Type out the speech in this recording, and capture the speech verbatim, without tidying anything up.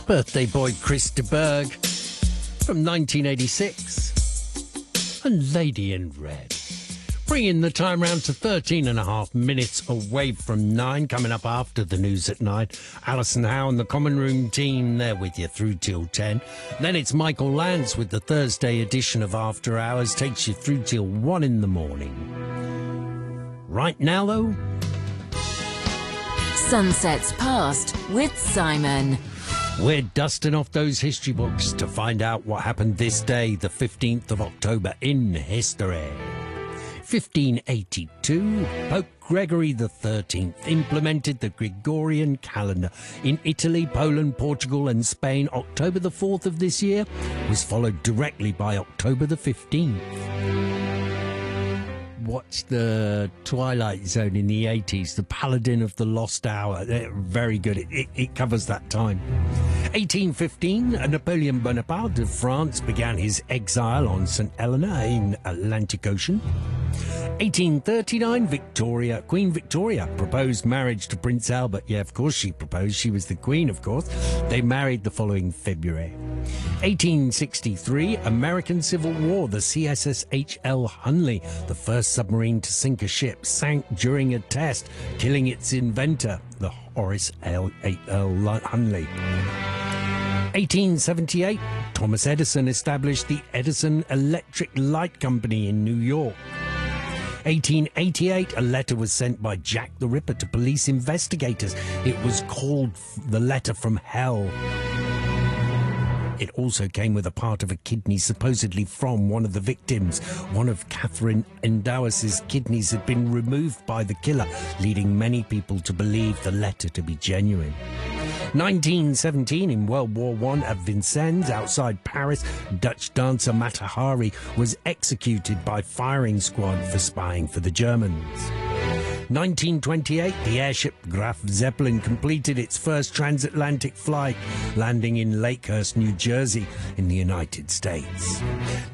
Birthday boy Chris de Burgh from nineteen eighty-six. And Lady in Red. Bringing the time round to thirteen and a half minutes away from nine. Coming up after the news at nine. Alison Howe and the Common Room team, they're with you through till ten. Then it's Michael Lance with the Thursday edition of After Hours. Takes you through till one in the morning. Right now, though, Sunsets Past with Simon. we're dusting off those history books to find out what happened this day, the fifteenth of October, in history. fifteen eighty-two, Pope Gregory the thirteenth implemented the Gregorian calendar. In Italy, Poland, Portugal and Spain, October the fourth of this year was followed directly by October the fifteenth. Watch the Twilight Zone in the eighties, the Paladin of the Lost Hour. They're very good. It, it, it covers that time. eighteen fifteen, Napoleon Bonaparte of France began his exile on Saint Helena in Atlantic Ocean. eighteen thirty-nine, Victoria, Queen Victoria proposed marriage to Prince Albert. Yeah, of course she proposed. She was the Queen, of course. They married the following February. eighteen sixty-three, American Civil War. The C S S H L Hunley, the first submarine to sink a ship, sank during a test, killing its inventor, the Horace L. H L Hunley. eighteen seventy-eight, Thomas Edison established the Edison Electric Light Company in New York. eighteen eighty-eight, a letter was sent by Jack the Ripper to police investigators. It was called The Letter from Hell. It also came with a part of a kidney supposedly from one of the victims. One of Catherine Endowas's kidneys had been removed by the killer, leading many people to believe the letter to be genuine. nineteen seventeen, in World War One at Vincennes, outside Paris, Dutch dancer Mata Hari was executed by firing squad for spying for the Germans. nineteen twenty-eight, the airship Graf Zeppelin completed its first transatlantic flight, landing in Lakehurst, New Jersey, in the United States.